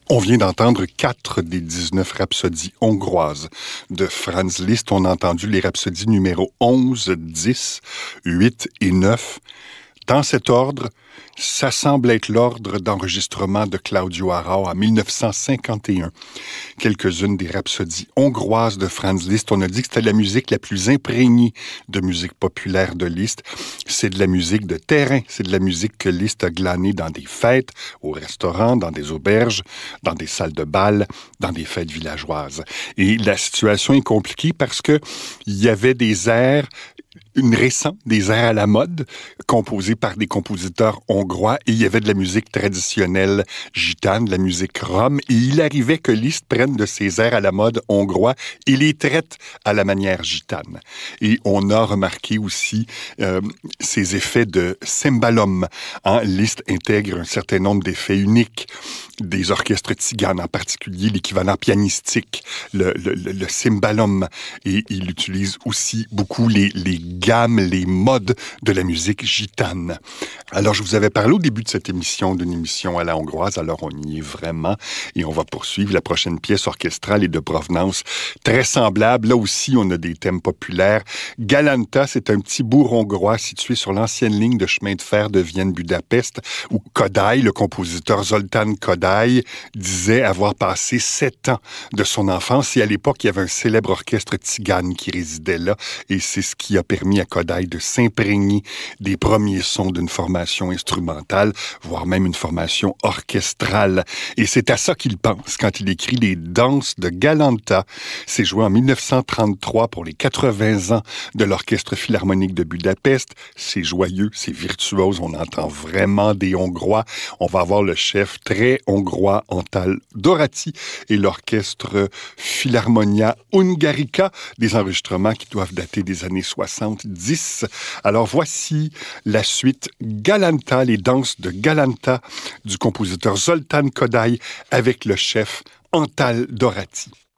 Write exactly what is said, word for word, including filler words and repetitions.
On vient d'entendre quatre des dix-neuf rhapsodies hongroises de Franz Liszt. On a entendu les rhapsodies numéro onze, dix, huit et neuf. Dans cet ordre, ça semble être l'ordre d'enregistrement de Claudio Arrau en mille neuf cent cinquante et un. Quelques-unes des rhapsodies hongroises de Franz Liszt. On a dit que c'était la musique la plus imprégnée de musique populaire de Liszt. C'est de la musique de terrain. C'est de la musique que Liszt a glanée dans des fêtes, au restaurant, dans des auberges, dans des salles de bal, dans des fêtes villageoises. Et la situation est compliquée parce que il y avait des airs une récente, des airs à la mode, composés par des compositeurs hongrois, et il y avait de la musique traditionnelle gitane, de la musique rom, et il arrivait que Liszt prenne de ces airs à la mode hongrois et les traite à la manière gitane. Et on a remarqué aussi euh, ces effets de cembalum. Hein? Liszt intègre un certain nombre d'effets uniques des orchestres tziganes, en particulier l'équivalent pianistique, le, le, le, le cembalum, et il utilise aussi beaucoup les, les gammes, les modes de la musique gitane. Alors, je vous avais parlé au début de cette émission d'une émission à la hongroise, alors on y est vraiment, et on va poursuivre. La prochaine pièce orchestrale est de provenance très semblable. Là aussi, on a des thèmes populaires. Galanta, c'est un petit bourg hongrois situé sur l'ancienne ligne de chemin de fer de Vienne-Budapest, où Kodály, le compositeur Zoltán Kodály, disait avoir passé sept ans de son enfance, et à l'époque, il y avait un célèbre orchestre tzigane qui résidait là, et c'est ce qui a permis à Kodály de s'imprégner des premiers sons d'une formation instrumentale, voire même une formation orchestrale. Et c'est à ça qu'il pense quand il écrit les Danses de Galanta. C'est joué en mille neuf cent trente-trois pour les quatre-vingts ans de l'Orchestre Philharmonique de Budapest. C'est joyeux, c'est virtuose, on entend vraiment des Hongrois. On va avoir le chef très hongrois Antal Dorati et l'Orchestre Philharmonia Hungarica, des enregistrements qui doivent dater des années soixante-dix. Alors voici la suite Galanta, les danses de Galanta du compositeur Zoltán Kodály avec le chef Antal Dorati.